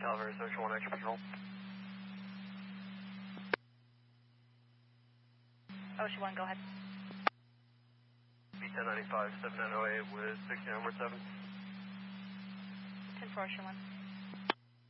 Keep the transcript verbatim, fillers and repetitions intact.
Calvary, Ocean one, extra patrol. Ocean one, go ahead. B ten ninety-five, seven nine oh eight with sixteen onward seven. ten four, Ocean one.